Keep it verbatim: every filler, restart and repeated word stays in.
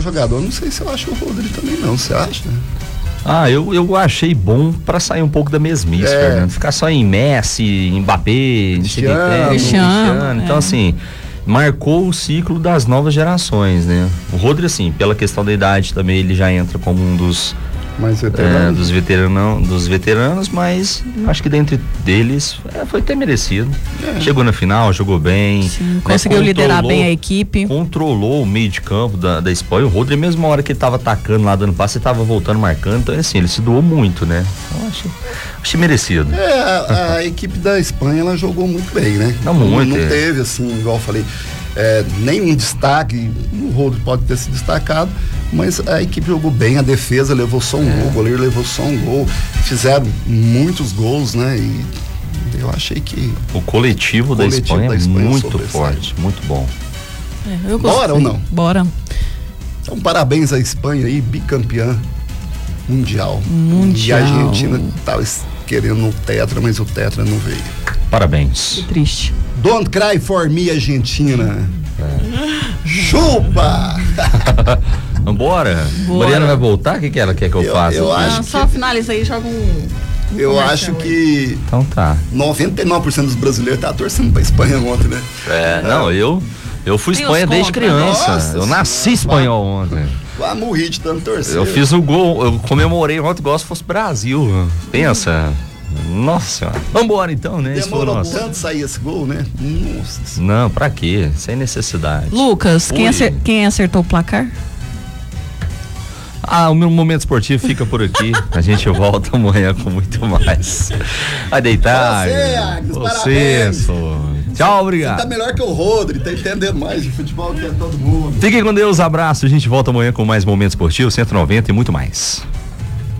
jogador, não sei se eu acho o Rodri também não, você acha? Ah, eu, eu achei bom pra sair um pouco da mesmice, é. Fernando. Ficar só em Messi, Mbappé, Cristiano, Cristiano. Então, é. assim, marcou o ciclo das novas gerações, né? O Rodri, assim, pela questão da idade também, ele já entra como um dos... Mais veteranos. É, dos, veteranão, dos veteranos, mas acho que dentro deles é, foi até merecido. É. Chegou na final, jogou bem. Sim, né, conseguiu liderar bem a equipe. Controlou o meio de campo da, da Espanha. O Rodri, mesmo a hora que ele tava atacando lá, dando passe, ele tava voltando, marcando. Então, assim, ele se doou muito, né? Então, achei, achei merecido. É, a, a equipe da Espanha, ela jogou muito bem, né? Não, muito. Não, não teve, assim, igual eu falei, é, nenhum destaque. O Rodri pode ter se destacado, mas a equipe jogou bem, a defesa levou só um é. gol, o goleiro levou só um gol, fizeram muitos gols, né? E eu achei que o coletivo, o coletivo da Espanha, da Espanha é muito forte, muito bom. É, eu Bora ou não? Bora. Então, parabéns à Espanha aí, bicampeã mundial. Mundial. E a Argentina tava querendo o tetra, mas o tetra não veio. Parabéns. Que triste. Don't cry for me, Argentina. É. Chupa! Vambora? Mariana vai voltar? O que, que ela quer que eu, eu faça? Eu acho Não, que... Só finaliza aí e joga um... um eu acho que... Então tá. noventa e nove por cento dos brasileiros tá torcendo pra Espanha ontem, né? É, não, eu... Eu fui Espanha desde criança. Nossa, eu nasci espanhol ontem. Vai morrer de tanto torcer. Eu fiz o gol, eu comemorei ontem igual se fosse Brasil. Pensa. Nossa senhora. Vambora então, né? Demorou tanto sair esse gol, né? Nossa. Não, pra quê? Sem necessidade. Lucas, quem, acer, quem acertou o placar? Ah, o meu momento esportivo fica por aqui. A gente volta amanhã com muito mais. Vai deitar. Você, Agnes, Você, sou. Tchau, obrigado. Você tá melhor que o Rodri, tá entendendo mais de futebol que é todo mundo. Fiquem com Deus, abraço. A gente volta amanhã com mais momento esportivo, cento e noventa e muito mais.